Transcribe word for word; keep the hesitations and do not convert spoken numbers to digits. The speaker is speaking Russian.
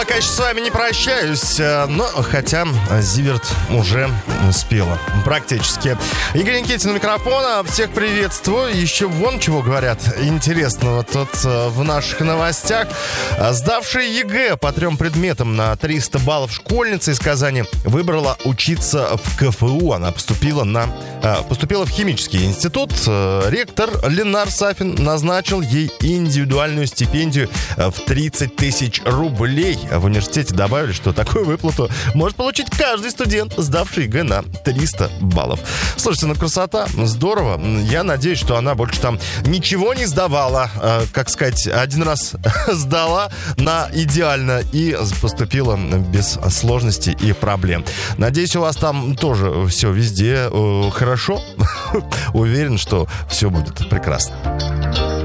Конечно, с вами не прощаюсь, но хотя Зиверт уже спела практически. Игорь Никитин у микрофона, всех приветствую. Еще вон чего говорят интересного тут в наших новостях. Сдавшая ЕГЭ по трем предметам на триста баллов школьница из Казани выбрала учиться в КФУ. Она поступила, на, поступила в химический институт. Ректор Ленар Сафин назначил ей индивидуальную стипендию в тридцать тысяч рублей. В университете добавили, что такую выплату может получить каждый студент, сдавший ЕГЭ на триста баллов. Слушайте, ну красота, здорово. Я надеюсь, что она больше там ничего не сдавала. Э, как сказать, один раз сдала на идеально и поступила без сложностей и проблем. Надеюсь, у вас там тоже все везде э, хорошо. Уверен, что все будет прекрасно.